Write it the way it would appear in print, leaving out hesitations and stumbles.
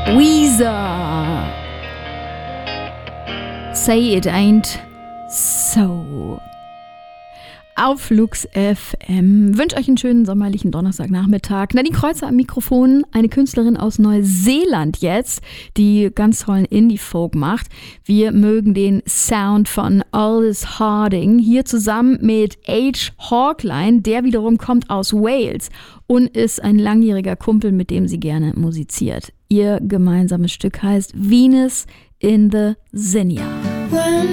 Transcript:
Weezer. Say it ain't so. Auf Lux FM. Wünsche euch einen schönen sommerlichen Donnerstagnachmittag. Nadine Kreuzer am Mikrofon, eine Künstlerin aus Neuseeland jetzt, die ganz tollen Indie-Folk macht. Wir mögen den Sound von Aldous Harding hier zusammen mit H. Hawkline, der wiederum kommt aus Wales und ist ein langjähriger Kumpel, mit dem sie gerne musiziert. Ihr gemeinsames Stück heißt Venus in the Zinnia.